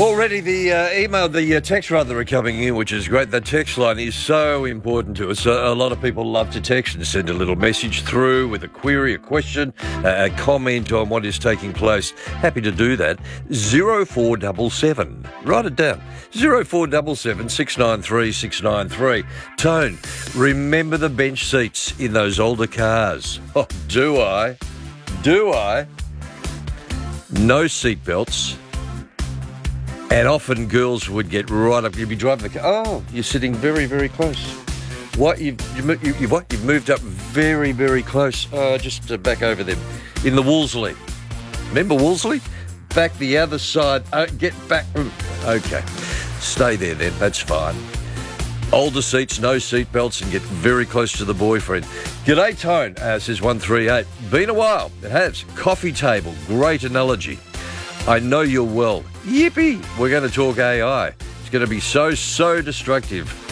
Already the text rather are coming in, which is great. The text line is so important to us. A lot of people love to text and send a little message through with a query, a question, a comment on what is taking place. Happy to do that. 0477. Write it down. 0477 693 693. Tone, remember the bench seats in those older cars. Oh, do I? Do I? No seatbelts. And often girls would get right up. You'd be driving the car. Oh, you're sitting very, very close. What? You've moved up very, very close. Just back over them. In the Wolseley. Remember Wolseley? Back the other side. Get back. Okay. Stay there then. That's fine. Older seats, no seatbelts, and get very close to the boyfriend. G'day, Tone, says 138. Been a while. It has. Coffee table. Great analogy. I know you're well. Yippee! We're going to talk AI. It's going to be so destructive.